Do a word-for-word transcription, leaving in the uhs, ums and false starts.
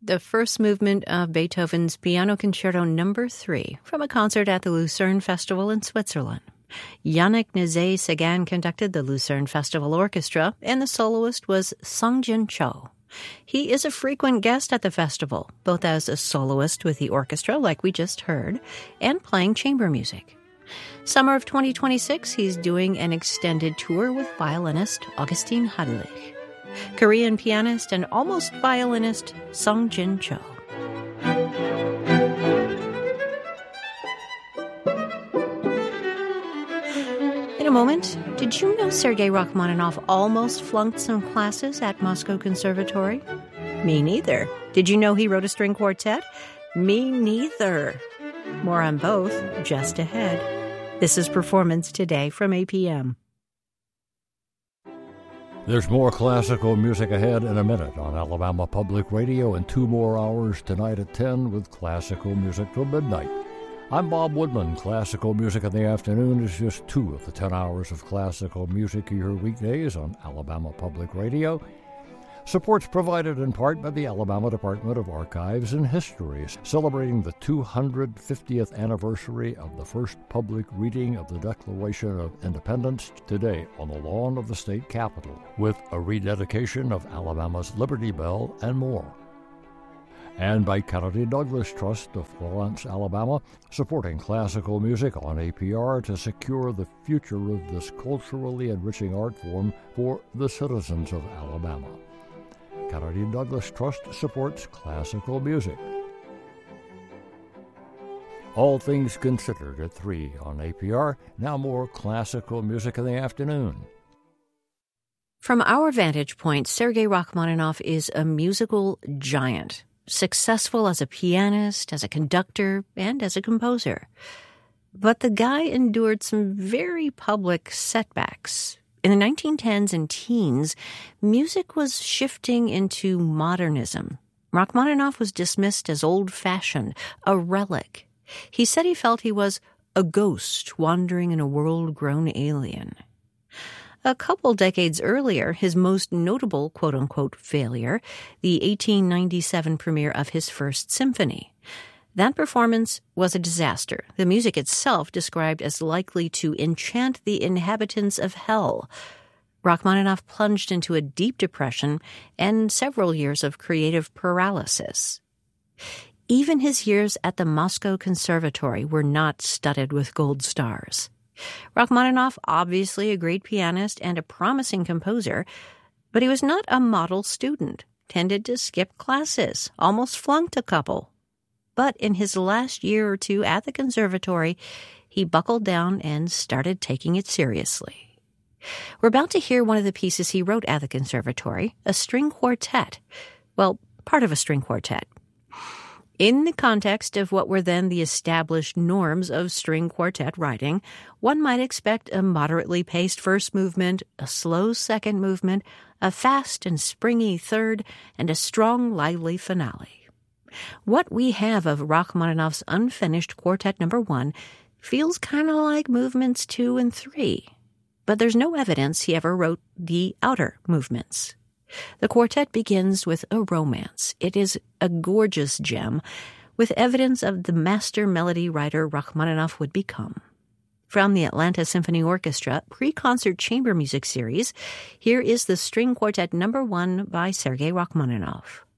the first movement of Beethoven's Piano Concerto Number three from a concert at the Lucerne Festival in Switzerland. Yannick Nézet-Séguin conducted the Lucerne Festival Orchestra, and the soloist was Sungjin Cho. He is a frequent guest at the festival, both as a soloist with the orchestra, like we just heard, and playing chamber music. Summer of twenty twenty-six, he's doing an extended tour with violinist Augustin Hadlich. Korean pianist and almost violinist Sungjin Cho. In a moment, did you know Sergei Rachmaninoff almost flunked some classes at Moscow Conservatory? Me neither. Did you know he wrote a string quartet? Me neither. More on both just ahead. This is Performance Today from A P M. There's more classical music ahead in a minute on Alabama Public Radio, and two more hours tonight at ten with classical music till midnight. I'm Bob Woodman. Classical music in the afternoon is just two of the ten hours of classical music you hear weekdays on Alabama Public Radio. Support's provided in part by the Alabama Department of Archives and History, celebrating the two hundred fiftieth anniversary of the first public reading of the Declaration of Independence today on the lawn of the state capitol, with a rededication of Alabama's Liberty Bell and more. And by Kennedy Douglas Trust of Florence, Alabama, supporting classical music on A P R to secure the future of this culturally enriching art form for the citizens of Alabama. Kennedy Douglas Trust supports classical music. All Things Considered at three on A P R. Now more classical music in the afternoon. From our vantage point, Sergei Rachmaninoff is a musical giant, successful as a pianist, as a conductor, and as a composer. But the guy endured some very public setbacks. In the nineteen tens and teens, music was shifting into modernism. Rachmaninoff was dismissed as old-fashioned, a relic. He said he felt he was a ghost wandering in a world-grown alien. A couple decades earlier, his most notable quote-unquote failure, the eighteen ninety-seven premiere of his First Symphony. That performance was a disaster, the music itself described as likely to enchant the inhabitants of hell. Rachmaninoff plunged into a deep depression and several years of creative paralysis. Even his years at the Moscow Conservatory were not studded with gold stars. Rachmaninoff, obviously a great pianist and a promising composer, but he was not a model student, tended to skip classes, almost flunked a couple. But in his last year or two at the conservatory, he buckled down and started taking it seriously. We're about to hear one of the pieces he wrote at the conservatory, a string quartet. Well, part of a string quartet. In the context of what were then the established norms of string quartet writing, one might expect a moderately paced first movement, a slow second movement, a fast and springy third, and a strong, lively finale. What we have of Rachmaninoff's unfinished Quartet Number One feels kind of like movements two and three, but there's no evidence he ever wrote the outer movements. The quartet begins with a romance. It is a gorgeous gem, with evidence of the master melody writer Rachmaninoff would become. From the Atlanta Symphony Orchestra Pre-Concert Chamber Music Series, here is the String Quartet Number One by Sergei Rachmaninoff.